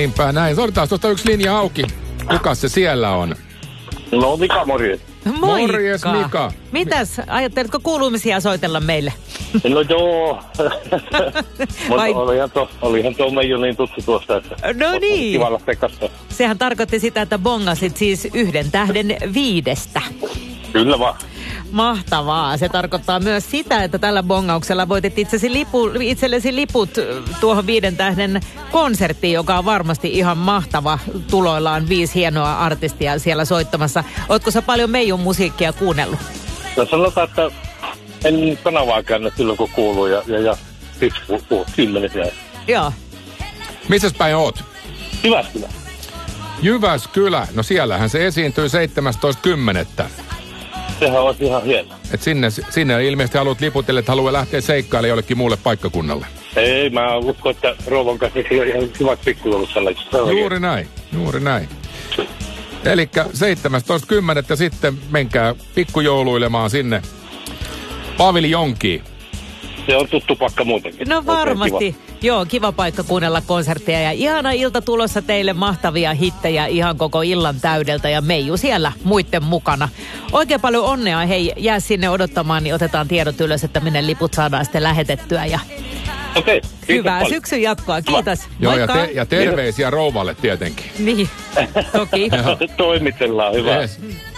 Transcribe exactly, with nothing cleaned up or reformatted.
Näinpä näin. Otetaan tuosta yksi linja auki. Kuka se siellä on? No Mika, morjes. Moikka. Morjes Mika. Mitäs, ajatteletko kuulumisia soitella meille? No joo. Vai- Mutta olihan tuo, olihan tuo Meiju niin tuttu tuosta, että... No niin. Kiva lähteä katsoa. Sehän tarkoitti sitä, että bongasit siis yhden tähden viidestä. Kyllä vaan. Mahtavaa. Se tarkoittaa myös sitä, että tällä bongauksella voitit itsesi lipu, itsellesi liput tuohon viiden tähden konserttiin, joka on varmasti ihan mahtava. Tuloillaan viisi hienoa artistia siellä soittamassa. Ootko sä paljon Meijun musiikkia kuunnellut? No sanotaan, että en kanavaa käynyt silloin, kun kuuluu ja, ja, ja siksi puhuu kymmenet jäi. Joo. Missäs päin oot? Jyväskylä. Jyväskylä. No siellähän se esiintyy seitsemästoista kymmenettä. Sehän on ihan hieno. Et sinne, sinne ilmeisesti haluat liputelle, että haluaa lähteä seikkailemaan jollekin muulle paikkakunnalle. Ei, mä uskon, että Rouvan kanssa on ihan kivat pikkujoulut sellaisessa. Juuri näin, juuri näin. Elikkä seitsemästoista kymmenettä sitten menkää pikkujouluilemaan sinne paviljonkiin. Se on tuttu pakka muutenkin. No Oikein varmasti. kiva. Joo, kiva paikka kuunnella konsertteja ja ihana ilta tulossa teille, mahtavia hittejä ihan koko illan täydeltä ja Meiju siellä muiden mukana. Oikein paljon onnea, hei, jää sinne odottamaan, niin otetaan tiedot ylös, että minne liput saadaan sitten lähetettyä ja Okei, hyvää paljon. syksyn jatkoa, kiitos. Joo, ja, Moikka. te, ja terveisiä rouvalle tietenkin. Niin, toki. Toimitellaan, hyvä. Yes.